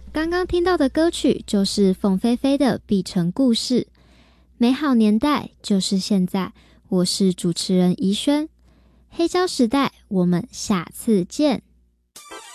刚刚听到的歌曲就是凤飞飞的《碧城故事》，美好年代就是现在。我是主持人怡轩，黑胶时代，我们下次见。